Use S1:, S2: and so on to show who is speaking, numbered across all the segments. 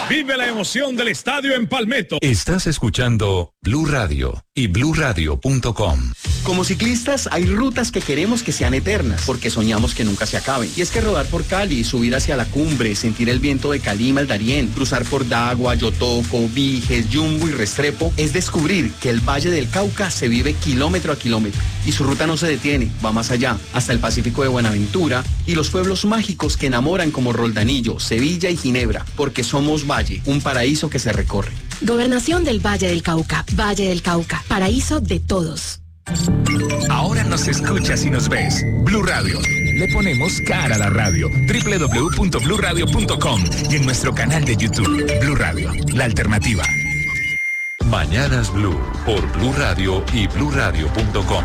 S1: Vive la emoción del estadio en Palmetto.
S2: Estás escuchando Blue Radio y BlueRadio.com.
S3: Como ciclistas hay rutas que queremos que sean eternas porque soñamos que nunca se acaben. Y es que rodar por Cali, subir hacia la cumbre, sentir el viento de Calima al Darién, cruzar por Dagua, Yotoco, Viges, Yumbo y Restrepo es descubrir que el Valle del Cauca se vive kilómetro a kilómetro y su ruta no se detiene, va más allá, hasta el Pacífico de Buenaventura y los pueblos mágicos que enamoran como Roldanillo, Sevilla y Ginebra, porque somos Valle, un paraíso que se recorre.
S4: Gobernación del Valle del Cauca, Valle del Cauca, paraíso de todos.
S5: Ahora nos escuchas y nos ves. Blue Radio. Le ponemos cara a la radio. www.bluradio.com y en nuestro canal de YouTube. Blue Radio, la alternativa.
S2: Mañanas Blue por Blue Radio y BlueRadio.com.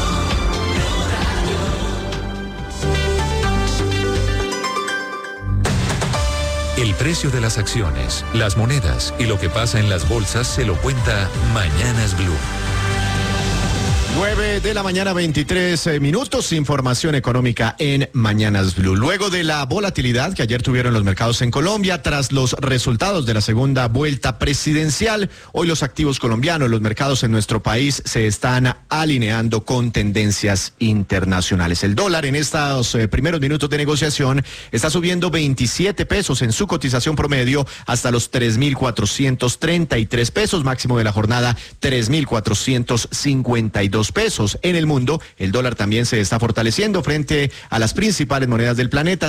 S2: El precio de las acciones, las monedas y lo que pasa en las bolsas se lo cuenta Mañanas Blue.
S6: 9 de la mañana, 23 minutos, información económica en Mañanas Blue. Luego de la volatilidad que ayer tuvieron los mercados en Colombia, tras los resultados de la segunda vuelta presidencial, hoy los activos colombianos, los mercados en nuestro país se están alineando con tendencias internacionales. El dólar en estos primeros minutos de negociación está subiendo 27 pesos en su cotización promedio hasta los 3.433 pesos, máximo de la jornada 3.452 pesos. En el mundo, el dólar también se está fortaleciendo frente a las principales monedas del planeta,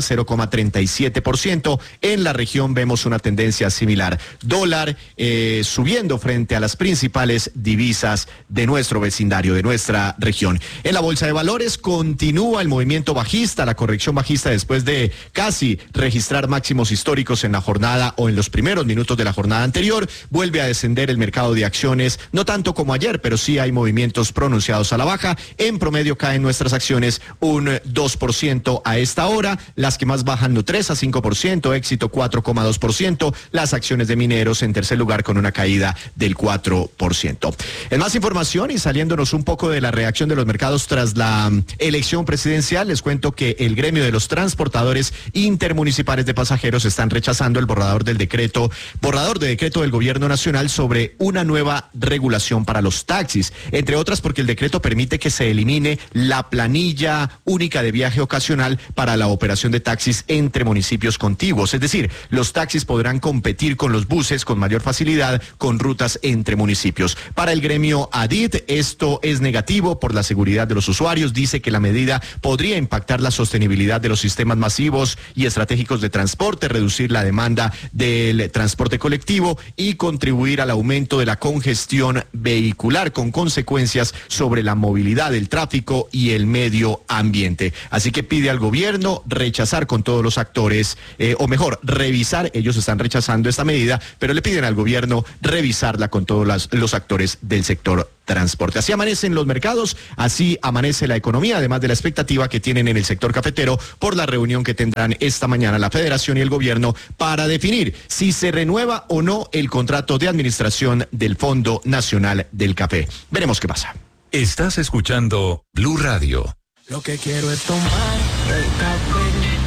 S6: 0,37%. En la región vemos una tendencia similar. Dólar subiendo frente a las principales divisas de nuestro vecindario, de nuestra región. En la bolsa de valores continúa el movimiento bajista, la corrección bajista después de casi registrar máximos históricos en la jornada o en los primeros minutos de la jornada anterior. Vuelve a descender el mercado de acciones, no tanto como ayer, pero sí hay movimientos pronunciados a la baja. En promedio caen nuestras acciones un 2% a esta hora, las que más bajan Nutresa 5%, Éxito 4,2%, las acciones de mineros en tercer lugar con una caída del 4%. En más información y saliéndonos un poco de la reacción de los mercados tras la elección presidencial, les cuento que el gremio de los transportadores intermunicipales de pasajeros están rechazando el borrador de decreto del gobierno nacional sobre una nueva regulación para los taxis, entre otras porque el decreto permite que se elimine la planilla única de viaje ocasional para la operación de taxis entre municipios contiguos. Es decir, los taxis podrán competir con los buses con mayor facilidad con rutas entre municipios. Para el gremio ADIT, esto es negativo por la seguridad de los usuarios. Dice que la medida podría impactar la sostenibilidad de los sistemas masivos y estratégicos de transporte, reducir la demanda del transporte colectivo y contribuir al aumento de la congestión vehicular con consecuencias sobre la movilidad, el tráfico y el medio ambiente. Así que pide al gobierno rechazar con todos los actores, o mejor, revisar, ellos están rechazando esta medida, pero le piden al gobierno revisarla con todos los actores del sector transporte. Así amanecen los mercados, así amanece la economía, además de la expectativa que tienen en el sector cafetero por la reunión que tendrán esta mañana la Federación y el gobierno para definir si se renueva o no el contrato de administración del Fondo Nacional del Café. Veremos qué pasa.
S2: Estás escuchando Blue Radio.
S7: Lo que quiero es tomar el café.